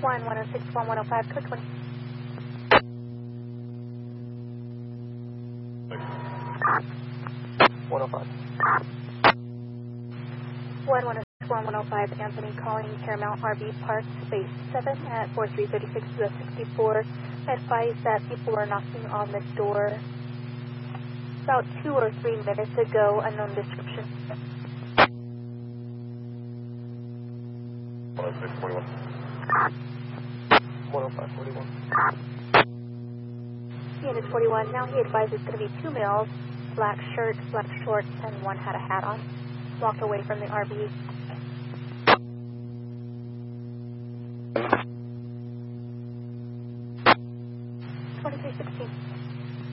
1106-1105, code 20. 105. 1106-1105, Anthony calling Paramount RV Park, Space 7 at 4336 US 64. Advise that people were knocking on the door about 2 or 3 minutes ago, unknown description. 106-41. 105-41. Unit 41, now he advised it's going to be 2 males, black shirt, black shorts, and one had a hat on. Walked away from the RV.